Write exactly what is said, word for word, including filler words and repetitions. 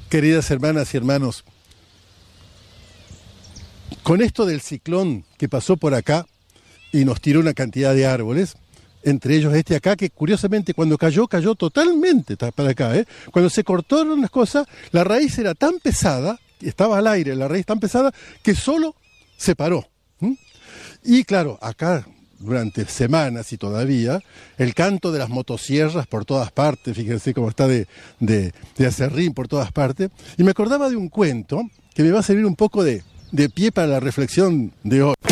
Queridas hermanas y hermanos, con esto del ciclón que pasó por acá y nos tiró una cantidad de árboles, entre ellos este acá, que curiosamente cuando cayó, cayó totalmente para acá, ¿eh? Cuando se cortaron las cosas, la raíz era tan pesada, estaba al aire, la raíz tan pesada, que solo se paró. ¿Mm? Y claro, acá durante semanas y todavía, el canto de las motosierras por todas partes, fíjense cómo está de, de, de acerrín por todas partes, y me acordaba de un cuento que me va a servir un poco de, de pie para la reflexión de hoy.